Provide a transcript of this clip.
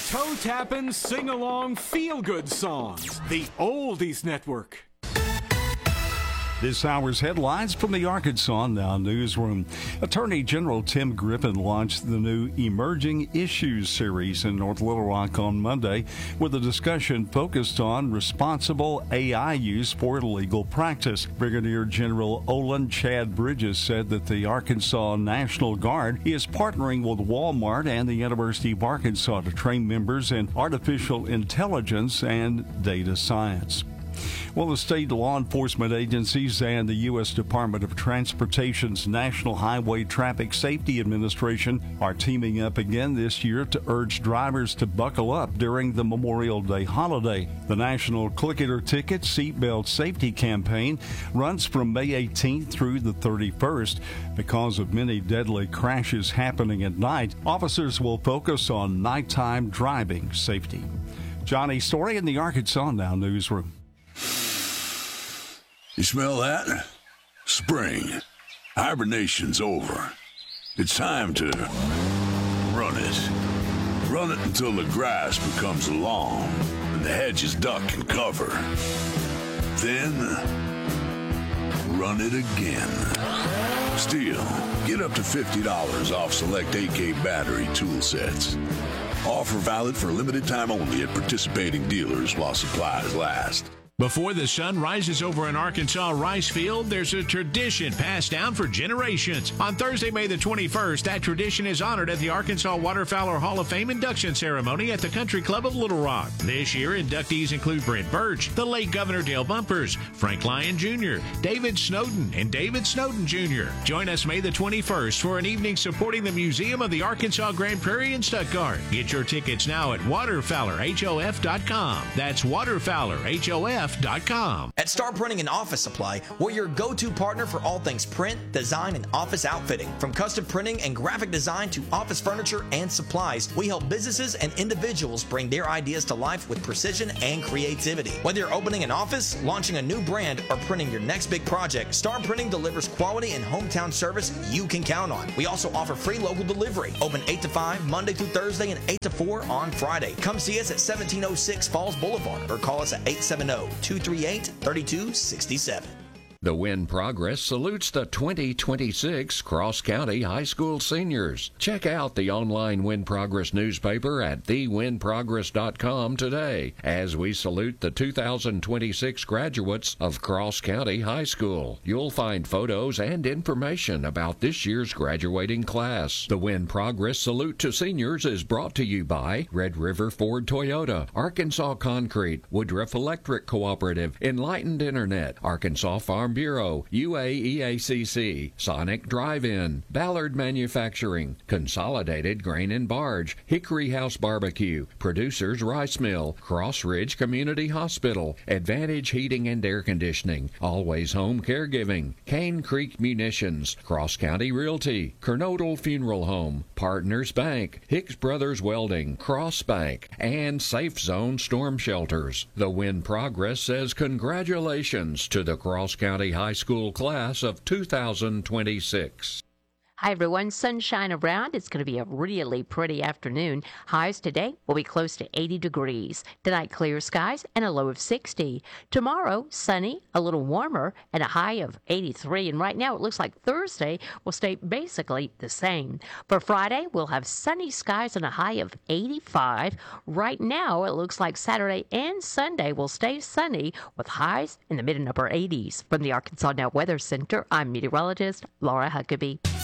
Toe-tapping, sing-along, feel-good songs. The Oldies Network. This hour's headlines from the Arkansas Now newsroom. Attorney General Tim Griffin launched the new Emerging Issues series in North Little Rock on Monday with a discussion focused on responsible AI use for legal practice. Brigadier General Olin Chad Bridges said that the Arkansas National Guard is partnering with Walmart and the University of Arkansas to train members in artificial intelligence and data science. Well, the state law enforcement agencies and the U.S. Department of Transportation's National Highway Traffic Safety Administration are teaming up again this year to urge drivers to buckle up during the Memorial Day holiday. The National Click It or Ticket Seatbelt Safety Campaign runs from May 18th through the 31st. Because of many deadly crashes happening at night, officers will focus on nighttime driving safety. Johnny Story in the Arkansas Now newsroom. You smell that? Spring. Hibernation's over. It's time to run it. Run it until the grass becomes long and the hedges duck and cover. Then, run it again. Still, get up to $50 off select AK battery tool sets. Offer valid for limited time only at participating dealers while supplies last. Before the sun rises over an Arkansas rice field, there's a tradition passed down for generations. On Thursday, May the 21st, that tradition is honored at the Arkansas Waterfowler Hall of Fame induction ceremony at the Country Club of Little Rock. This year, inductees include Brent Birch, the late Governor Dale Bumpers, Frank Lyon Jr., David Snowden, and David Snowden Jr. Join us May the 21st for an evening supporting the Museum of the Arkansas Grand Prairie in Stuttgart. Get your tickets now at waterfowlerhof.com. That's waterfowlerhof.com. At Star Printing and Office Supply, we're your go-to partner for all things print, design, and office outfitting. From custom printing and graphic design to office furniture and supplies, we help businesses and individuals bring their ideas to life with precision and creativity. Whether you're opening an office, launching a new brand, or printing your next big project, Star Printing delivers quality and hometown service you can count on. We also offer free local delivery. Open 8 to 5 Monday through Thursday and 8 to 4 on Friday. Come see us at 1706 Falls Boulevard or call us at 870-238-3267. The Win Progress salutes the 2026 Cross County High School seniors. Check out the online Win Progress newspaper at thewinprogress.com today as we salute the 2026 graduates of Cross County High School. You'll find photos and information about this year's graduating class. The Win Progress salute to seniors is brought to you by Red River Ford Toyota, Arkansas Concrete, Woodruff Electric Cooperative, Enlightened Internet, Arkansas Farm Bureau, UAEACC, Sonic Drive-In, Ballard Manufacturing, Consolidated Grain and Barge, Hickory House Barbecue, Producers Rice Mill, Cross Ridge Community Hospital, Advantage Heating and Air Conditioning, Always Home Caregiving, Cane Creek Munitions, Cross County Realty, Kernodle Funeral Home, Partners Bank, Hicks Brothers Welding, Cross Bank, and Safe Zone Storm Shelters. The Win Progress says congratulations to the Cross County High School class of 2026. Hi, everyone. Sunshine around. It's going to be a really pretty afternoon. Highs today will be close to 80 degrees. Tonight, clear skies and a low of 60. Tomorrow, sunny, a little warmer, and a high of 83. And right now, it looks like Thursday will stay basically the same. For Friday, we'll have sunny skies and a high of 85. Right now, it looks like Saturday and Sunday will stay sunny with highs in the mid and upper 80s. From the Arkansas Now Weather Center, I'm meteorologist Laura Huckabee.